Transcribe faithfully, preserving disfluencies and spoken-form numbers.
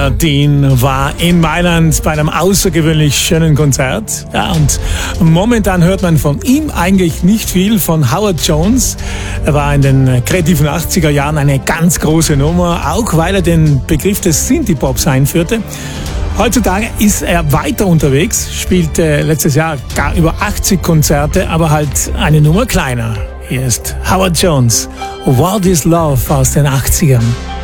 Dean war in Mailand bei einem außergewöhnlich schönen Konzert. Ja, und momentan hört man von ihm eigentlich nicht viel, von Howard Jones. Er war in den kreativen achtziger Jahren eine ganz große Nummer, auch weil er den Begriff des Synthie-Pops einführte. Heutzutage ist er weiter unterwegs, spielte letztes Jahr gar über achtzig Konzerte, aber halt eine Nummer kleiner. Hier ist Howard Jones, What is Love aus den achtzigern.